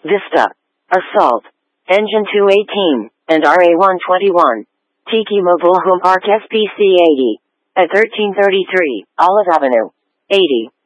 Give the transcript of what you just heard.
Vista, Assault, Engine 218, and RA-121. Tiki Mobile Home Park SPC 80. At 1333, Olive Avenue. 80.